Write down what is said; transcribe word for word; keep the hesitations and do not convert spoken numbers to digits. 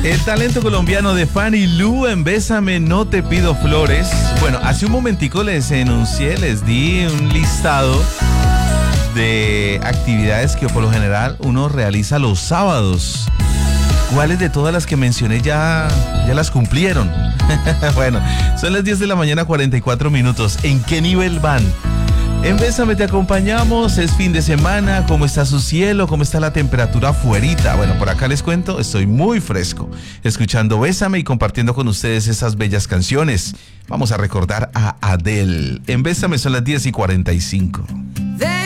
El talento colombiano de Fanny Lu en Bésame no te pido flores. Bueno, hace un momentico les enuncié, les di un listado de actividades que por lo general uno realiza los sábados. ¿Cuáles de todas las que mencioné ya, ya las cumplieron? Bueno, son las diez de la mañana, cuarenta y cuatro minutos. ¿En qué nivel van? En Bésame te acompañamos, es fin de semana. ¿Cómo está su cielo? ¿Cómo está la temperatura afuerita? Bueno, por acá les cuento, estoy muy fresco, escuchando Bésame y compartiendo con ustedes esas bellas canciones. Vamos a recordar a Adele. En Bésame son las diez y cuarenta y cinco.